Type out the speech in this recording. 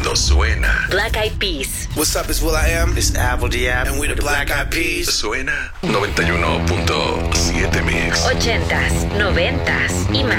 Esto suena. Black Eyed Peas. What's up, it's will.i.am. It's Apple D.App. And we're the Black Eyed Peas. Suena 91.7 Mix. 80s, 90s y más.